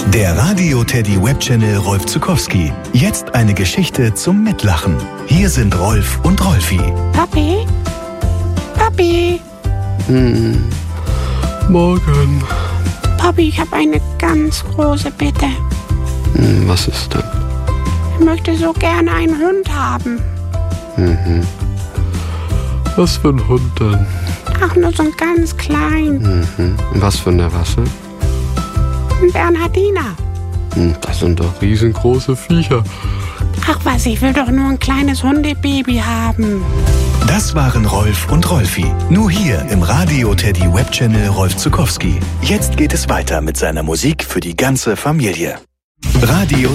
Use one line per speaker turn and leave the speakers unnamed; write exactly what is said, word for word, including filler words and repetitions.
Der Radio Teddy Webchannel Rolf Zuckowski. Jetzt eine Geschichte zum Mitlachen. Hier sind Rolf und Rolfi.
Papi? Papi?
Hm. Morgen.
Papi, ich habe eine ganz große Bitte.
Hm, was ist denn?
Ich möchte so gerne einen Hund haben.
Mhm. Was für ein Hund denn?
Ach, nur so ein ganz klein.
Mhm. Was für eine Rasse?
Ein Bernhardiner.
Hm, das sind doch riesengroße Viecher.
Ach was, ich will doch nur ein kleines Hundebaby haben.
Das waren Rolf und Rolfi. Nur hier im Radio Teddy Webchannel Rolf Zuckowski. Jetzt geht es weiter mit seiner Musik für die ganze Familie. Radio